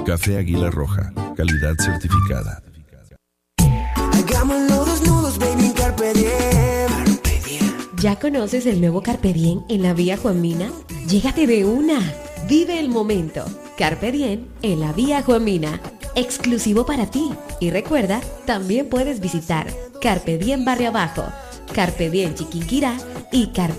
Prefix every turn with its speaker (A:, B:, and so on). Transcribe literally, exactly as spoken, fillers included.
A: Café Águila Roja, calidad certificada.
B: Hagámoslo desnudos, baby, carpe diem.
C: ¿Ya conoces el nuevo Carpe Diem en la vía Juan Mina? Llégate de una. Vive el momento. Carpe Diem en la vía Juan Mina. Exclusivo para ti. Y recuerda, también puedes visitar Carpe Diem Barrio Abajo, Carpe Diem Chiquinquirá y Carpe